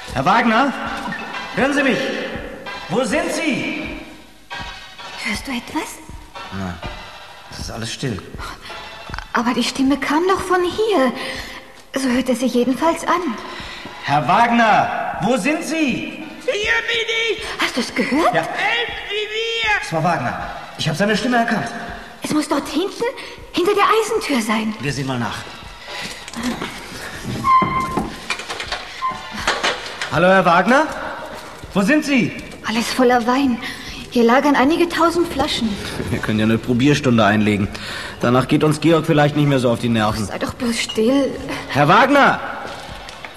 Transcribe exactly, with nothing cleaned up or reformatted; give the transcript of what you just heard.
Herr Wagner? Hören Sie mich? Wo sind Sie? Hörst du etwas? Na, es ist alles still. Aber die Stimme kam doch von hier. So hört es sich jedenfalls an. Herr Wagner, wo sind Sie? Hier bin ich! Hast du es gehört? Ja. Helft mir! Es war Wagner. Ich habe seine Stimme erkannt. Es muss dort hinten, hinter der Eisentür sein. Wir sehen mal nach. Hallo, Herr Wagner? Wo sind Sie? Alles voller Wein. Hier lagern einige tausend Flaschen. Wir können ja eine Probierstunde einlegen. Danach geht uns Georg vielleicht nicht mehr so auf die Nerven. Sei doch bloß still. Herr Wagner!